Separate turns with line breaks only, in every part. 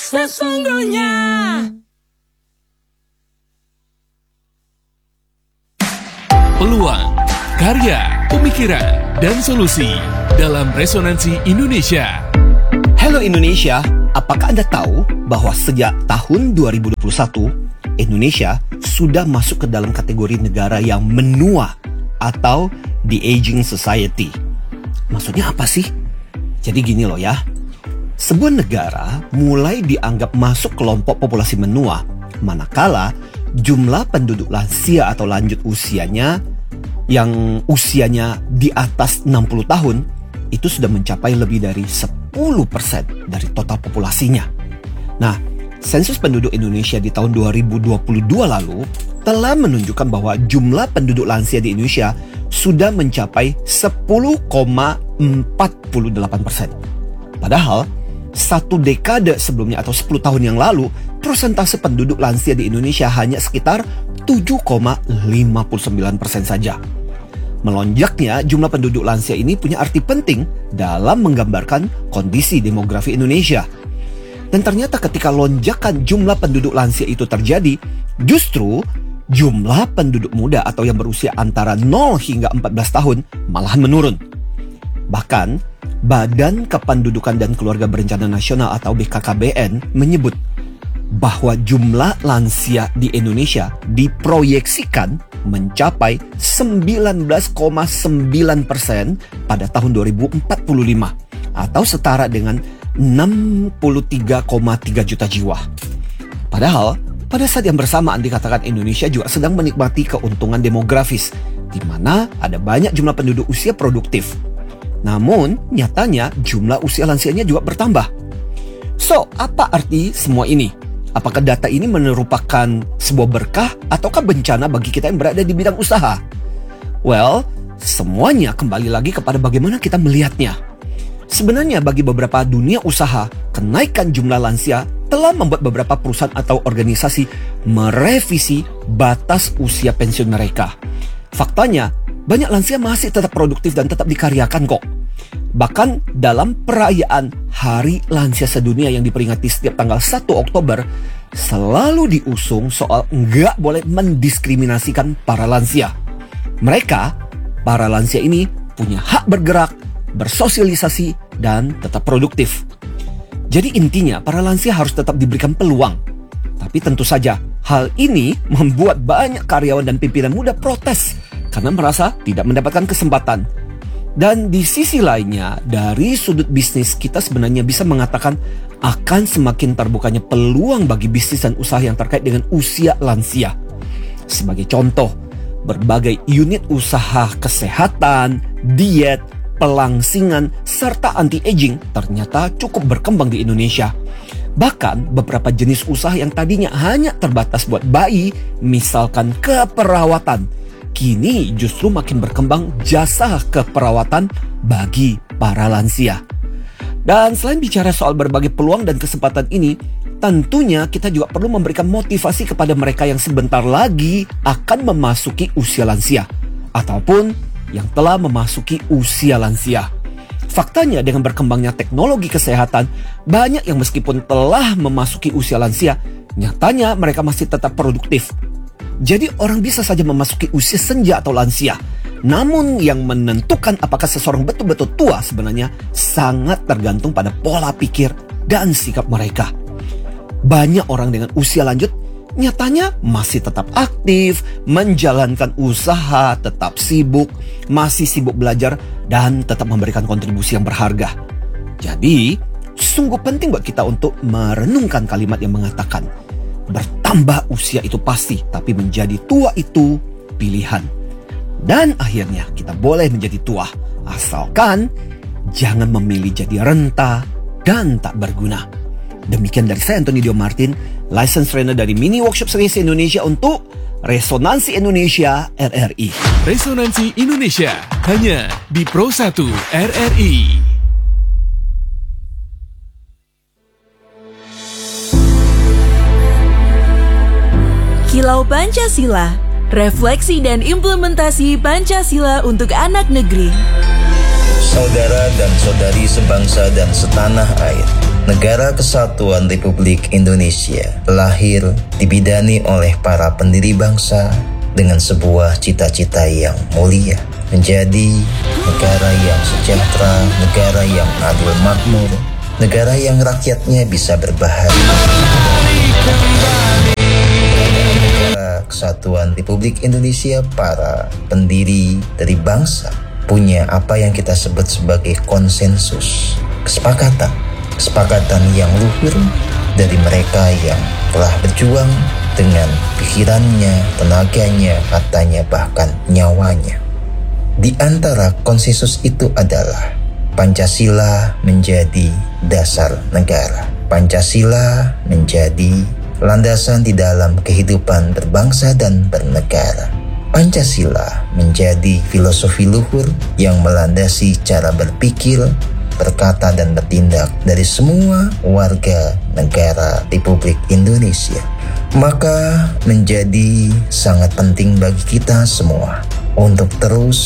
sesungguhnya.
Peluang, karya, pemikiran, dan solusi dalam Resonansi Indonesia.
Halo Indonesia, apakah Anda tahu bahwa sejak tahun 2021, Indonesia sudah masuk ke dalam kategori negara yang menua atau the aging society? Maksudnya apa sih? Jadi gini loh ya, sebuah negara mulai dianggap masuk kelompok populasi menua manakala jumlah penduduk lansia atau lanjut usianya yang usianya di atas 60 tahun itu sudah mencapai lebih dari 10% dari total populasinya. Nah, sensus penduduk Indonesia di tahun 2022 lalu telah menunjukkan bahwa jumlah penduduk lansia di Indonesia sudah mencapai 10,48%. Padahal, satu dekade sebelumnya atau 10 tahun yang lalu, persentase penduduk lansia di Indonesia hanya sekitar 7,59% saja. Melonjaknya jumlah penduduk lansia ini punya arti penting dalam menggambarkan kondisi demografi Indonesia. Dan ternyata ketika lonjakan jumlah penduduk lansia itu terjadi, justru jumlah penduduk muda atau yang berusia antara 0 hingga 14 tahun malahan menurun. Bahkan, Badan Kependudukan dan Keluarga Berencana Nasional atau BKKBN menyebut bahwa jumlah lansia di Indonesia diproyeksikan mencapai 19,9% pada tahun 2045 atau setara dengan 63,3 juta jiwa. Padahal, pada saat yang bersamaan dikatakan Indonesia juga sedang menikmati keuntungan demografis, di mana ada banyak jumlah penduduk usia produktif. Namun, nyatanya jumlah usia lansianya juga bertambah. So, apa arti semua ini? Apakah data ini merupakan sebuah berkah ataukah bencana bagi kita yang berada di bidang usaha? Well, semuanya kembali lagi kepada bagaimana kita melihatnya. Sebenarnya bagi beberapa dunia usaha, kenaikan jumlah lansia telah membuat beberapa perusahaan atau organisasi merevisi batas usia pensiun mereka. Faktanya, banyak lansia masih tetap produktif dan tetap dikaryakan kok. Bahkan dalam perayaan Hari Lansia Sedunia yang diperingati setiap tanggal 1 Oktober, selalu diusung soal nggak boleh mendiskriminasikan para lansia. Mereka, para lansia ini punya hak bergerak, bersosialisasi, dan tetap produktif. Jadi intinya para lansia harus tetap diberikan peluang. Tapi tentu saja hal ini membuat banyak karyawan dan pimpinan muda protes karena merasa tidak mendapatkan kesempatan. Dan di sisi lainnya, dari sudut bisnis kita sebenarnya bisa mengatakan akan semakin terbukanya peluang bagi bisnis dan usaha yang terkait dengan usia lansia. Sebagai contoh, berbagai unit usaha kesehatan, diet, pelangsingan, serta anti-aging ternyata cukup berkembang di Indonesia. Bahkan beberapa jenis usaha yang tadinya hanya terbatas buat bayi, misalkan keperawatan, kini justru makin berkembang jasa keperawatan bagi para lansia. Dan selain bicara soal berbagai peluang dan kesempatan ini, tentunya kita juga perlu memberikan motivasi kepada mereka yang sebentar lagi akan memasuki usia lansia ataupun yang telah memasuki usia lansia. Faktanya dengan berkembangnya teknologi kesehatan, banyak yang meskipun telah memasuki usia lansia, nyatanya mereka masih tetap produktif. Jadi orang bisa saja memasuki usia senja atau lansia. Namun yang menentukan apakah seseorang betul-betul tua sebenarnya sangat tergantung pada pola pikir dan sikap mereka. Banyak orang dengan usia lanjut nyatanya masih tetap aktif, menjalankan usaha, tetap sibuk, masih sibuk belajar, dan tetap memberikan kontribusi yang berharga. Jadi, sungguh penting buat kita untuk merenungkan kalimat yang mengatakan, bertambah usia itu pasti, tapi menjadi tua itu pilihan. Dan akhirnya kita boleh menjadi tua, asalkan jangan memilih jadi renta dan tak berguna. Demikian dari saya, Anthony Dio Martin, License Trainer dari Mini Workshop Series Indonesia untuk Resonansi Indonesia RRI.
Resonansi Indonesia, hanya di Pro 1 RRI.
Kilau Pancasila, refleksi dan implementasi Pancasila untuk anak negeri.
Saudara dan saudari sebangsa dan setanah air, Negara Kesatuan Republik Indonesia lahir dibidani oleh para pendiri bangsa dengan sebuah cita-cita yang mulia, menjadi negara yang sejahtera, negara yang adil makmur, negara yang rakyatnya bisa berbahagia. Negara Kesatuan Republik Indonesia, para pendiri dari bangsa punya apa yang kita sebut sebagai konsensus, kesepakatan yang luhur dari mereka yang telah berjuang dengan pikirannya, tenaganya, hartanya, bahkan nyawanya. Di antara konsensus itu adalah Pancasila menjadi dasar negara. Pancasila menjadi landasan di dalam kehidupan berbangsa dan bernegara. Pancasila menjadi filosofi luhur yang melandasi cara berpikir, berkata dan bertindak dari semua warga negara Republik Indonesia. Maka menjadi sangat penting bagi kita semua untuk terus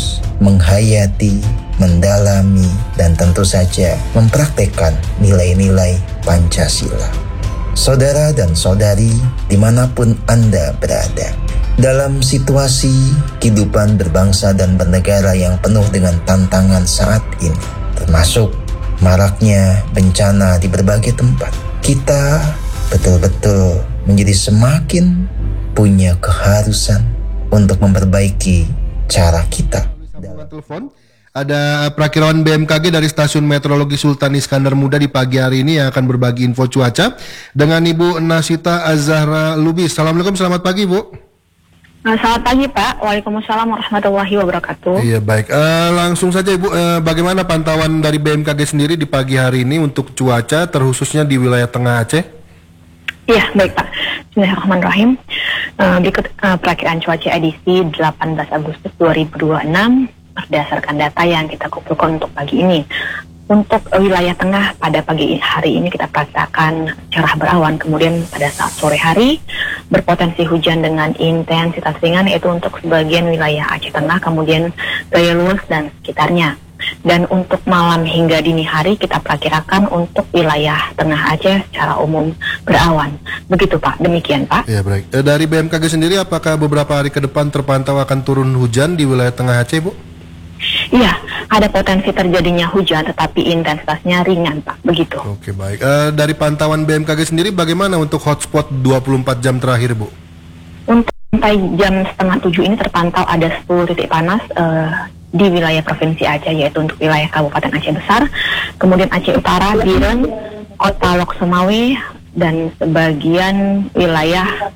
menghayati, mendalami, dan tentu saja mempraktekkan nilai-nilai Pancasila. Saudara dan saudari dimanapun Anda berada, dalam situasi kehidupan berbangsa dan bernegara yang penuh dengan tantangan saat ini, termasuk maraknya bencana di berbagai tempat, kita betul-betul menjadi semakin punya keharusan untuk memperbaiki cara kita.
Telepon. Ada perakiraan BMKG dari Stasiun Meteorologi Sultan Iskandar Muda di pagi hari ini yang akan berbagi info cuaca dengan Ibu Nasita Az-Zahra Lubis. Assalamualaikum, selamat pagi Bu.
Selamat pagi Pak, Waalaikumsalam warahmatullahi wabarakatuh.
Iya baik, langsung saja Ibu, bagaimana pantauan dari BMKG sendiri di pagi hari ini untuk cuaca terkhususnya di wilayah Tengah Aceh?
Iya baik Pak, Bismillahirrahmanirrahim. Berikut perakiraan cuaca edisi 18 Agustus 2026 berdasarkan data yang kita kumpulkan untuk pagi ini. Untuk wilayah tengah pada pagi hari ini kita perkirakan cerah berawan, kemudian pada saat sore hari berpotensi hujan dengan intensitas ringan, yaitu untuk sebagian wilayah Aceh Tengah, kemudian Gaya Lues dan sekitarnya. Dan untuk malam hingga dini hari kita perkirakan untuk wilayah Tengah Aceh secara umum berawan. Begitu Pak, demikian Pak.
Ya baik, dari BMKG sendiri apakah beberapa hari ke depan terpantau akan turun hujan di wilayah Tengah Aceh Bu?
Iya, ada potensi terjadinya hujan tetapi intensitasnya ringan Pak, begitu.
Oke baik, dari pantauan BMKG sendiri bagaimana untuk hotspot 24 jam terakhir Bu?
Untuk sampai jam 6:30 ini terpantau ada 10 titik panas di wilayah Provinsi Aceh, yaitu untuk wilayah Kabupaten Aceh Besar, kemudian Aceh Utara, Biren, Kota Lok Sumawe, dan sebagian wilayah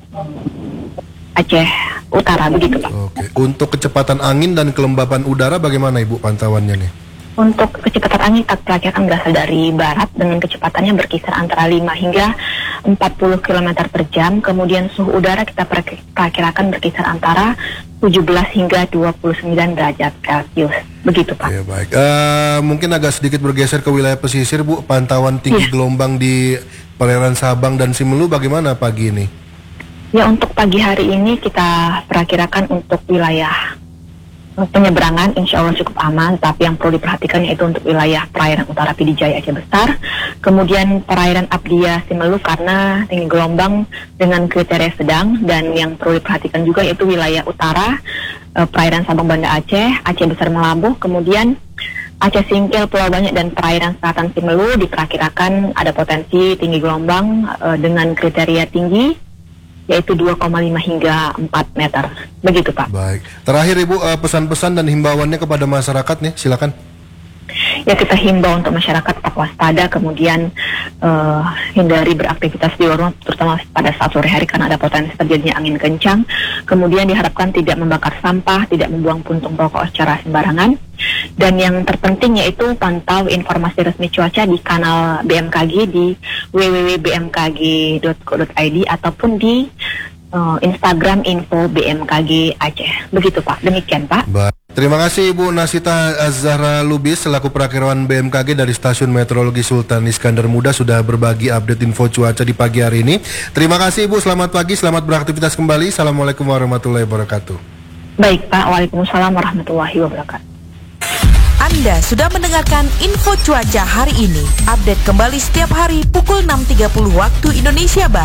Aceh Utara, begitu Pak.
Oke, untuk kecepatan angin dan kelembapan udara bagaimana Ibu pantauannya nih?
Untuk kecepatan angin kita perkirakan berasal dari barat dengan kecepatannya berkisar antara 5 hingga 40 km per jam. Kemudian suhu udara kita perkirakan berkisar antara 17 hingga 29 derajat Celcius. Begitu Pak.
Ya baik, mungkin agak sedikit bergeser ke wilayah pesisir Bu. Pantauan tinggi gelombang di perairan Sabang dan Simelu bagaimana pagi ini?
Ya, untuk pagi hari ini kita perkirakan untuk wilayah penyeberangan insya Allah cukup aman, tapi yang perlu diperhatikan yaitu untuk wilayah perairan utara Pidijaya Aceh Besar, kemudian perairan Abdia Simelu karena tinggi gelombang dengan kriteria sedang, dan yang perlu diperhatikan juga yaitu wilayah utara perairan Sabang Banda Aceh, Aceh Besar Melabuh, kemudian Aceh Singkil, Pulau Banyak, dan perairan selatan Simelu diperkirakan ada potensi tinggi gelombang dengan kriteria tinggi yaitu 2,5 hingga 4 meter. Begitu Pak.
Baik. Terakhir Ibu, pesan-pesan dan himbauannya kepada masyarakat nih, silakan.
Ya, kita himbau untuk masyarakat tetap waspada, kemudian hindari beraktivitas di luar rumah, terutama pada saat sore hari karena ada potensi terjadinya angin kencang. Kemudian diharapkan tidak membakar sampah, tidak membuang puntung rokok secara sembarangan. Dan yang terpenting yaitu pantau informasi resmi cuaca di kanal BMKG di www.bmkg.co.id ataupun di Instagram info BMKG Aceh. Begitu Pak, demikian Pak.
Baik. Terima kasih Ibu Nasita Az-Zahra Lubis selaku perakiraan BMKG dari Stasiun Meteorologi Sultan Iskandar Muda sudah berbagi update info cuaca di pagi hari ini. Terima kasih Ibu, selamat pagi, selamat beraktivitas kembali. Assalamualaikum warahmatullahi wabarakatuh.
Baik Pak, Waalaikumsalam warahmatullahi wabarakatuh.
Anda sudah mendengarkan info cuaca hari ini. Update kembali setiap hari pukul 6.30 waktu Indonesia Barat.